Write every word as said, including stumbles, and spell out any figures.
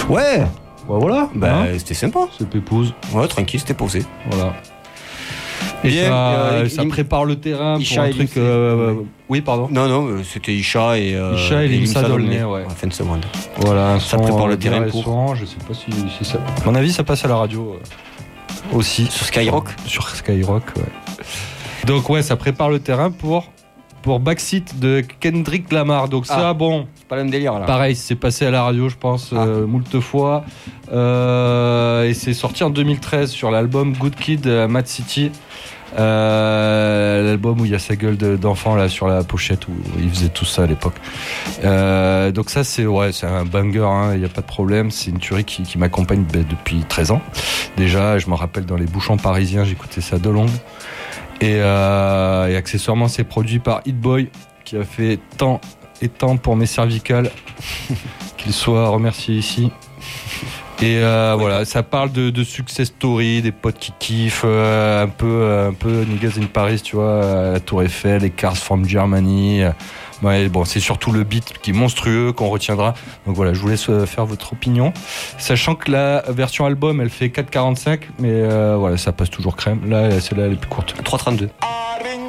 Ouais. Bah voilà. Bah, hein. c'était sympa. C'est pépouze. Ouais, tranquille, c'était posé. Voilà. Et Bien, ça, euh, ça il- prépare le terrain Isha pour un et truc. Lindsay. euh, oui, pardon. Non, non, euh, c'était Isha et. Euh, Isha et Limsa Dolnay, ouais. En fin de seconde. Voilà, un Ça son, prépare le euh, terrain bien pour- récent, je sais pas si, si ça. À mon avis, ça passe à la radio euh, aussi. Sur Skyrock. Sur Skyrock, ouais. Donc, ouais, ça prépare le terrain pour, pour Backseat de Kendrick Lamar. Donc, ça, Ah. bon. C'est pas le même délire là. Pareil, c'est passé à la radio, je pense, Ah. euh, moult fois. Euh, et c'est sorti en deux mille treize sur l'album Good Kid euh, Mad City. Euh, l'album où il y a sa gueule de- d'enfant là sur la pochette, où il faisait tout ça à l'époque. Euh, donc ça c'est ouais, c'est un banger, hein, il n'y a pas de problème. C'est une tuerie qui, qui m'accompagne bah, depuis treize ans. Déjà, je me rappelle dans les bouchons parisiens, j'écoutais ça de longue. Et, euh, et accessoirement, c'est produit par Hit Boy, qui a fait tant et tant pour mes cervicales, qu'il soit remercié ici. Et euh, ouais. Voilà, ça parle de, de success story, des potes qui kiffent, euh, un peu, euh, un peu Niggas in Paris, tu vois, euh, la Tour Eiffel, les Cars from Germany. Euh, ouais, bon, c'est surtout le beat qui est monstrueux qu'on retiendra. Donc voilà, je vous laisse faire votre opinion, sachant que la version album, elle fait quatre quarante-cinq, mais euh, voilà, ça passe toujours crème. Là, celle-là, elle est plus courte. trois trente-deux.